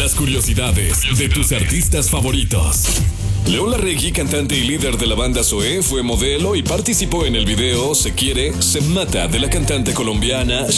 Las curiosidades de tus artistas favoritos. León Larregui, cantante y líder de la banda Zoé, fue modelo y participó en el video Se Quiere, Se Mata de la cantante colombiana